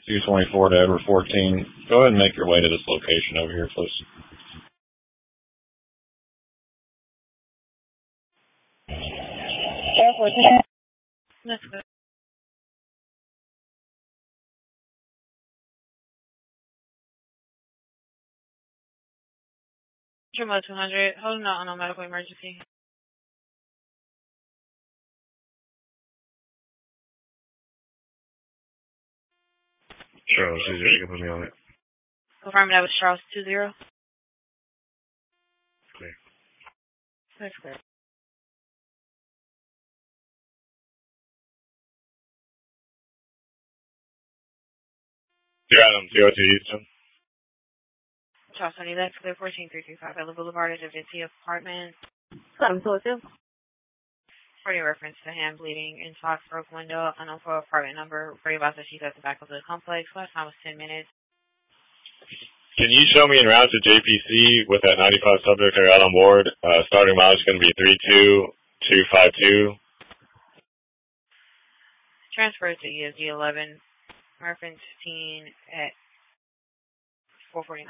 224 to Edward 14. Go ahead and make your way to this location over here, please. Air 14. That's good. Mode 200, holding out on a medical emergency. Charles, you can put me on it. Confirming that was Charles 20. Clear. That's clear. You're Adam, CO2 Houston. Charles 20, that's clear. 14335 Ella Boulevard at the Vinci Apartment. 722. For your reference to hand bleeding, in talk, broke window, unknown for apartment number. Worry about that she's at the back of the complex. Last time was 10 minutes. Can you show me en route to JPC with that 95 subject I got on board? Starting mileage is going to be 32252. Transfer to ESG 11, reference 15 at 449.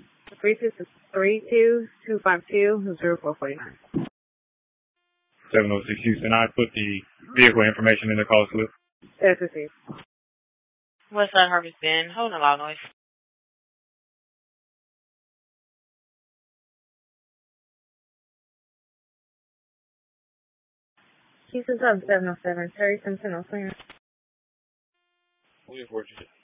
32252 706 Houston. I put the vehicle information in the call slip. Yes, received. Westside Harvest Bend, holding a loud noise. Houston 707, Terry Simpson, O'Clair. We've worked it.